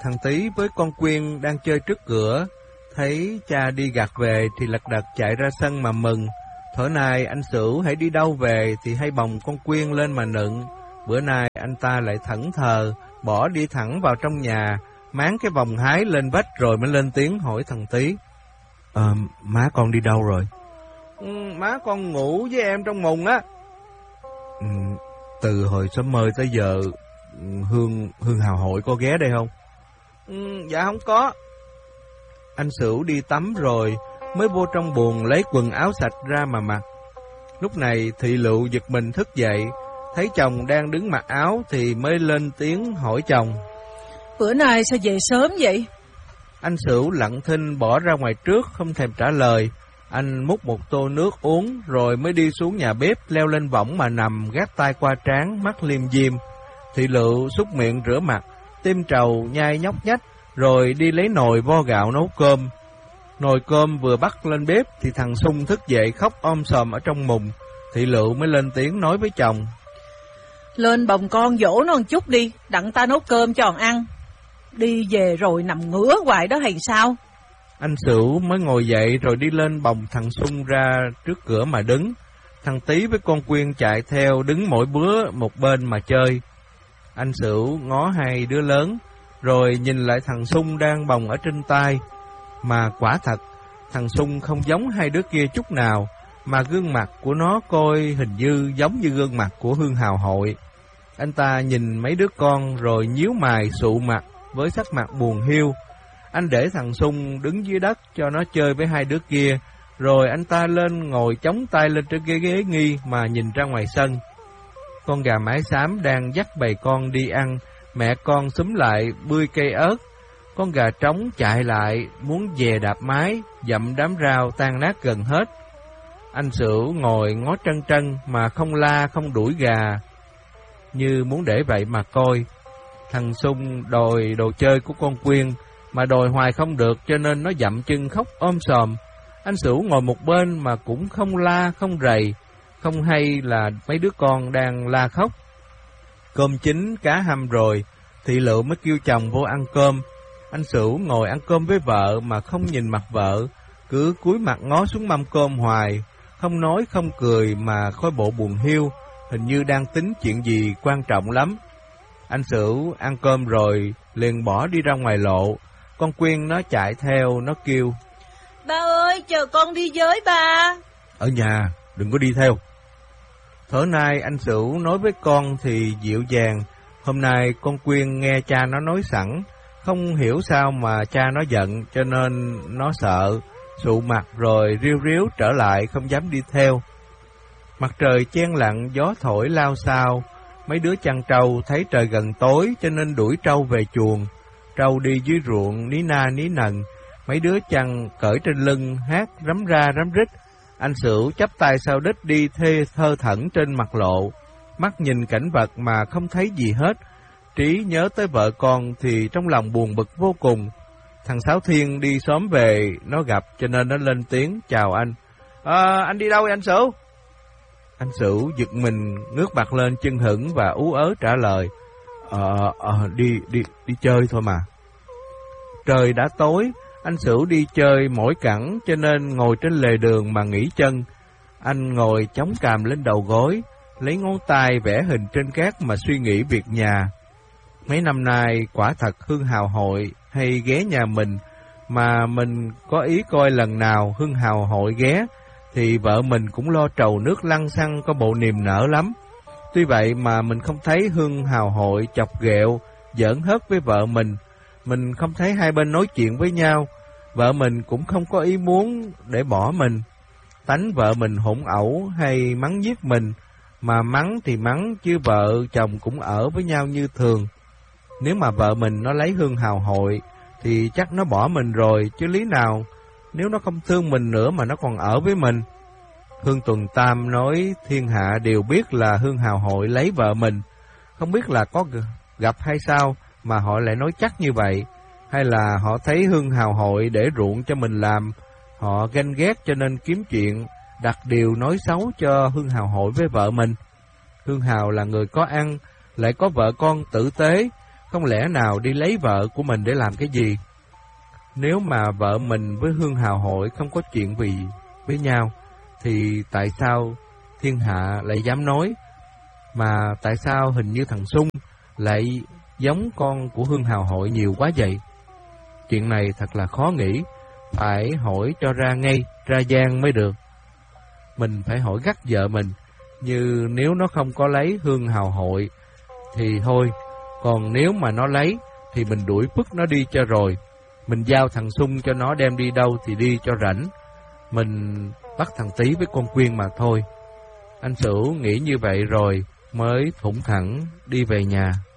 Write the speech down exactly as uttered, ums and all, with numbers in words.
thằng Tý với con Quyên đang chơi trước cửa, thấy cha đi gặt về thì lật đật chạy ra sân mà mừng. Thở nay anh Sửu hãy đi đâu về thì hay bồng con Quyên lên mà nựng. Bữa nay anh ta lại thẫn thờ, bỏ đi thẳng vào trong nhà, máng cái vòng hái lên vách rồi mới lên tiếng hỏi thằng Tý. Ờ, má con đi đâu rồi? Ừ, má con ngủ với em trong mùng á. Ừ, từ hồi sớm mơ tới giờ, Hương Hương Hào Hội có ghé đây không? Ừ, dạ không có. Anh Sửu đi tắm rồi, mới vô trong buồng lấy quần áo sạch ra mà mặc. Lúc này Thị Lựu giật mình thức dậy, thấy chồng đang đứng mặc áo thì mới lên tiếng hỏi chồng. Bữa nay sao về sớm vậy? Anh Sửu lặng thinh bỏ ra ngoài trước, không thèm trả lời. Anh múc một tô nước uống rồi mới đi xuống nhà bếp, leo lên võng mà nằm, gác tay qua trán, mắt liêm diêm. Thị Lựu xúc miệng rửa mặt, tim trầu nhai nhóc nhách, rồi đi lấy nồi vo gạo nấu cơm. Nồi cơm vừa bắt lên bếp thì thằng Sung thức dậy khóc om sòm ở trong mùng. Thị Lựu mới lên tiếng nói với chồng. Lên bồng con dỗ nó một chút đi, đặng ta nấu cơm cho con ăn. Đi về rồi nằm ngửa hoài đó hay sao? Anh Sửu mới ngồi dậy rồi đi lên bồng thằng Sung ra trước cửa mà đứng. Thằng Tý với con Quyên chạy theo, đứng mỗi bữa một bên mà chơi. Anh Sửu ngó hai đứa lớn, rồi nhìn lại thằng Sung đang bồng ở trên tay. Mà quả thật, thằng Sung không giống hai đứa kia chút nào, mà gương mặt của nó coi hình như giống như gương mặt của Hương Hào Hội. Anh ta nhìn mấy đứa con rồi nhíu mày sụ mặt với sắc mặt buồn hiu. Anh để thằng Sung đứng dưới đất cho nó chơi với hai đứa kia, rồi anh ta lên ngồi chống tay lên trên cái ghế nghi mà nhìn ra ngoài sân. Con gà mái xám đang dắt bầy con đi ăn, mẹ con xúm lại bươi cây ớt. Con gà trống chạy lại muốn dè đạp mái, dậm đám rau tan nát gần hết. Anh Sửu ngồi ngó trân trân mà không la không đuổi gà, như muốn để vậy mà coi. Thằng Sung đòi đồ chơi của con Quyên, mà đòi hoài không được cho nên nó dậm chân khóc om sòm. Anh Sửu ngồi một bên mà cũng không la không rầy, không hay là mấy đứa con đang la khóc. Cơm chín cá hầm rồi, Thị Lựu mới kêu chồng vô ăn cơm. Anh Sửu ngồi ăn cơm với vợ mà không nhìn mặt vợ, cứ cúi mặt ngó xuống mâm cơm hoài, không nói không cười mà khói bộ buồn hiu, hình như đang tính chuyện gì quan trọng lắm. Anh Sửu ăn cơm rồi liền bỏ đi ra ngoài lộ. Con Quyên nó chạy theo, nó kêu. Ba ơi, chờ con đi với ba. Ở nhà, đừng có đi theo. Thở nay anh Sửu nói với con thì dịu dàng. Hôm nay con Quyên nghe cha nó nói sẵn, không hiểu sao mà cha nó giận cho nên nó sợ, sụ mặt rồi riu riu trở lại không dám đi theo. Mặt trời chen lặng, gió thổi lao xao. Mấy đứa chăn trâu thấy trời gần tối cho nên đuổi trâu về chuồng. Trâu đi dưới ruộng ní na ní nần, mấy đứa chăn cởi trên lưng hát rắm ra rắm rít. Anh Sửu chắp tay sau đít đi thê thơ thẩn trên mặt lộ, mắt nhìn cảnh vật mà không thấy gì hết. Trí nhớ tới vợ con thì trong lòng buồn bực vô cùng. Thằng Sáu Thiên đi xóm về, nó gặp cho nên nó lên tiếng chào anh. À, anh đi đâu vậy anh Sửu? Anh Sửu giật mình ngước mặt lên chân hững và ú ớ trả lời. Ờ, ờ, đi, đi, đi chơi thôi mà. Trời đã tối, anh Sửu đi chơi mỏi cẳng cho nên ngồi trên lề đường mà nghỉ chân. Anh ngồi chống cằm lên đầu gối, lấy ngón tay vẽ hình trên cát mà suy nghĩ việc nhà. Mấy năm nay quả thật Hương Hào Hội hay ghé nhà mình, mà mình có ý coi lần nào Hương Hào Hội ghé thì vợ mình cũng lo trầu nước lăng xăng có bộ niềm nở lắm. Tuy vậy mà mình không thấy Hương Hào Hội chọc ghẹo, giỡn hớt với vợ mình. Mình không thấy hai bên nói chuyện với nhau. Vợ mình cũng không có ý muốn để bỏ mình. Tánh vợ mình hỗn ẩu hay mắng nhiếc mình, mà mắng thì mắng chứ vợ chồng cũng ở với nhau như thường. Nếu mà vợ mình nó lấy Hương Hào Hội thì chắc nó bỏ mình rồi, chứ lý nào nếu nó không thương mình nữa mà nó còn ở với mình. Hương Tuần Tam nói thiên hạ đều biết là Hương Hào Hội lấy vợ mình. Không biết là có gặp hay sao mà họ lại nói chắc như vậy, hay là họ thấy Hương Hào Hội để ruộng cho mình làm, họ ganh ghét cho nên kiếm chuyện đặt điều nói xấu cho Hương Hào Hội với vợ mình. Hương Hào là người có ăn, lại có vợ con tử tế, không lẽ nào đi lấy vợ của mình để làm cái gì? Nếu mà vợ mình với Hương Hào Hội không có chuyện gì với nhau, thì tại sao thiên hạ lại dám nói? Mà tại sao hình như thằng Sung lại giống con của Hương Hào Hội nhiều quá vậy? Chuyện này thật là khó nghĩ, phải hỏi cho ra ngay, ra gian mới được. Mình phải hỏi gắt vợ mình, như nếu nó không có lấy Hương Hào Hội thì thôi, còn nếu mà nó lấy thì mình đuổi phức nó đi cho rồi. Mình giao thằng Sung cho nó đem đi đâu thì đi cho rảnh. Mình bắt thằng Tý với con Quyên mà thôi. Anh Sửu nghĩ như vậy rồi mới thủng thẳng đi về nhà.